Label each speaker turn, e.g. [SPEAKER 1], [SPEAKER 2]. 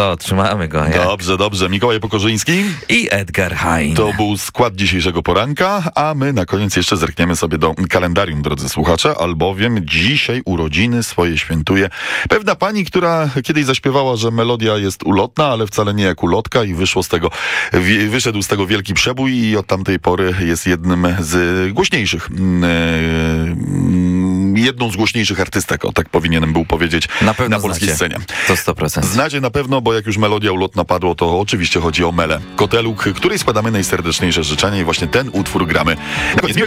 [SPEAKER 1] O, trzymamy go. Jak?
[SPEAKER 2] Dobrze. Mikołaj Pokorzyński.
[SPEAKER 1] I Edgar Hein.
[SPEAKER 2] To był skład dzisiejszego poranka, a my na koniec jeszcze zerkniemy sobie do kalendarium, drodzy słuchacze, albowiem dzisiaj urodziny swoje świętuje pewna pani, która kiedyś zaśpiewała, że melodia jest ulotna, ale wcale nie jak ulotka i wyszedł z tego wielki przebój i od tamtej pory jest jedną z głośniejszych artystek, o tak powinienem był powiedzieć, na polskiej scenie.
[SPEAKER 1] To 100%.
[SPEAKER 2] Znacie na pewno, bo jak już melodia ulotna padło, to oczywiście chodzi o Melę Koteluk, której składamy najserdeczniejsze życzenia i właśnie ten utwór gramy. Na koniec